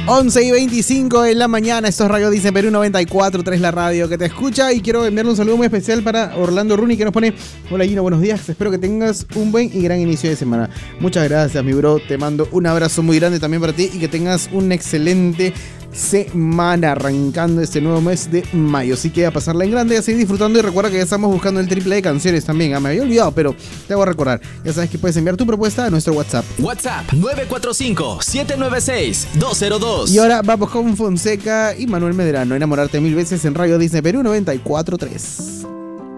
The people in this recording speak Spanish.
11:25 de la mañana, esto es Radio Disney Perú 94.3, la radio que te escucha. Y quiero enviarle un saludo muy especial para Orlando Runi, que nos pone: hola Gino, buenos días, espero que tengas un buen y gran inicio de semana. Muchas gracias, mi bro, te mando un abrazo muy grande también para ti y que tengas un excelente semana arrancando este nuevo mes de mayo. Así que a pasarla en grande, a seguir disfrutando, y recuerda que ya estamos buscando el triple de canciones también. Me había olvidado, pero te hago recordar. Ya sabes que puedes enviar tu propuesta a nuestro WhatsApp. WhatsApp 945-796-202. Y ahora vamos con Fonseca y Manuel Medrano, Enamorarte 1000 veces en Radio Disney Perú 94.3.